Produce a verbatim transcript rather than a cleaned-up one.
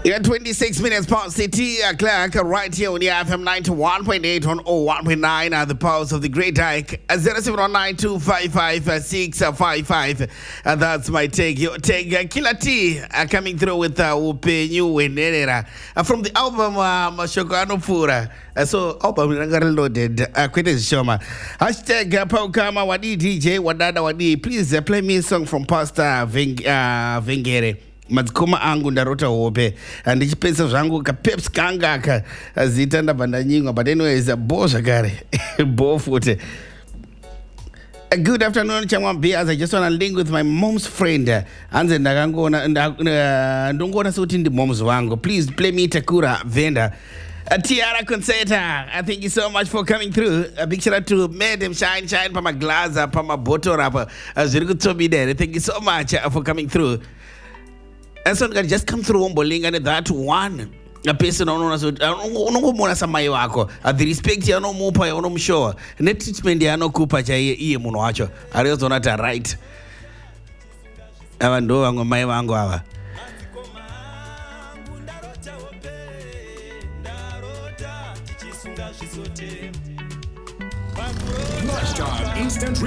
Yeah, twenty-six minutes past the T o'clock, right here on the F M ninety-one point eight on oh one point nine at the pulse of the Great Dyke, zero seven one nine two five five six five five. And that's my take. Your take, uh, Killer T, uh, coming through with uh, Upenyu Wenera uh, from the album uh, Mashokano Fura. Uh, so, album loaded. Uh, Kwete Shoma. Hashtag uh, Paukama Wadi D J Wadada Wadi. Please uh, play me a song from Pastor Veng, uh, Vengere. Madzikoma angu ndarota hope ndichipesa zvangu kapeps kanga ka zita ndabva nyingwa, but anyways bo zvakare bo futi. Good afternoon Chamwambias. I just want to link with my mom's friend anze ndakangona ndongoona sekuti ndi moms wangu. Please play me Takura Venda. Uh, Tiara Conceta, uh, thank you so much for coming through. A big shout out to Madam Shine Shine Pama Glaza Pama Boto Rapper. Thank you so much uh, for coming through. And so just come through Omboling and that one a person on us unongomona samai wako the respect ya no mupa ya no mshow net treatment ya no kupa cha iye muno wacho arizo nata right abando wangu mai wangu hawa Lunchtime Instant